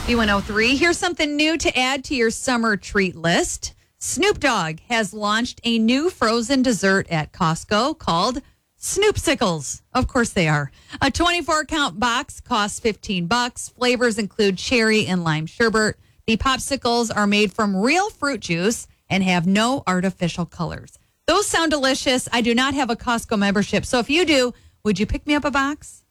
B103. Here's something new to add to your summer treat list. Snoop Dogg has launched a new frozen dessert at Costco called Snoopsicles. Of course they are. A 24-count box costs $15. Flavors include cherry and lime sherbet. The popsicles are made from real fruit juice and have no artificial colors. Those sound delicious. I do not have a Costco membership, so if you do, would you pick me up a box?